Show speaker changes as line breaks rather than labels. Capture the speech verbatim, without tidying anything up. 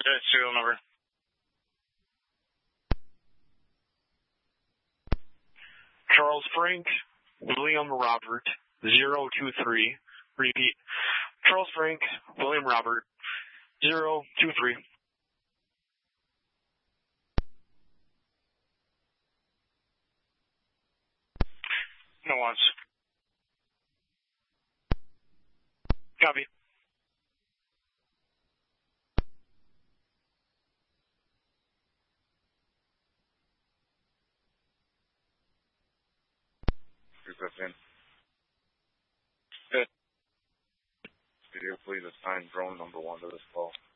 Okay, serial number. Charles Frank, William Robert, zero two three. Repeat. Charles Frank, William Robert, zero two three. No once. Copy.
three fifteen.
Good.
Could you please assign drone number one to this call?